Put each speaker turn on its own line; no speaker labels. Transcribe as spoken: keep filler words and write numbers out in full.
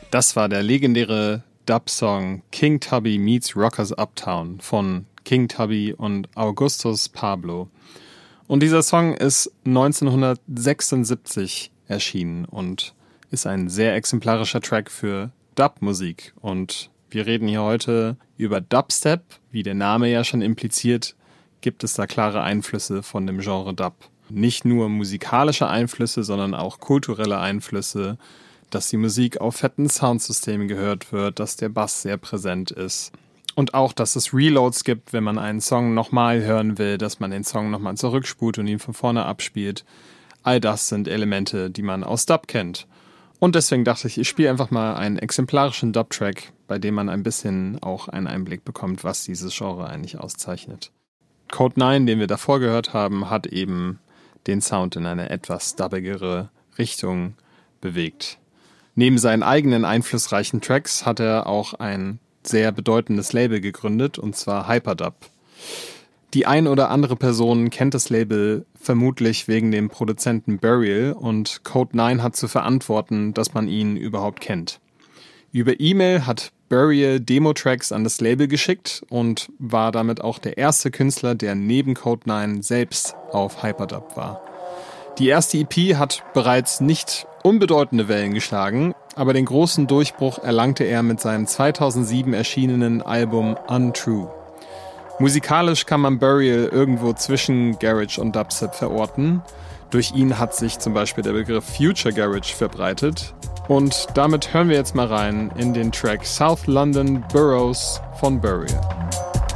Das war der legendäre Dub-Song King Tubby Meets Rockers Uptown von King Tubby und Augustus Pablo. Und dieser Song ist neunzehnhundertsechsundsiebzig erschienen und ist ein sehr exemplarischer Track für Dub-Musik. Und wir reden hier heute über Dubstep. Wie der Name ja schon impliziert, gibt es da klare Einflüsse von dem Genre Dub. Nicht nur musikalische Einflüsse, sondern auch kulturelle Einflüsse, dass die Musik auf fetten Soundsystemen gehört wird, dass der Bass sehr präsent ist. Und auch, dass es Reloads gibt, wenn man einen Song nochmal hören will, dass man den Song nochmal zurückspult und ihn von vorne abspielt. All das sind Elemente, die man aus Dub kennt. Und deswegen dachte ich, ich spiele einfach mal einen exemplarischen Dub-Track, bei dem man ein bisschen auch einen Einblick bekommt, was dieses Genre eigentlich auszeichnet. Code neun, den wir davor gehört haben, hat eben den Sound in eine etwas dubbigere Richtung bewegt. Neben seinen eigenen einflussreichen Tracks hat er auch ein sehr bedeutendes Label gegründet, und zwar Hyperdub. Die ein oder andere Person kennt das Label vermutlich wegen dem Produzenten Burial, und Code neun hat zu verantworten, dass man ihn überhaupt kennt. Über E-Mail hat Burial Demo-Tracks an das Label geschickt und war damit auch der erste Künstler, der neben Code neun selbst auf Hyperdub war. Die erste E P hat bereits nicht unbedeutende Wellen geschlagen, aber den großen Durchbruch erlangte er mit seinem zweitausendsieben erschienenen Album Untrue. Musikalisch kann man Burial irgendwo zwischen Garage und Dubstep verorten. Durch ihn hat sich zum Beispiel der Begriff Future Garage verbreitet. Und damit hören wir jetzt mal rein in den Track South London Boroughs von Burial.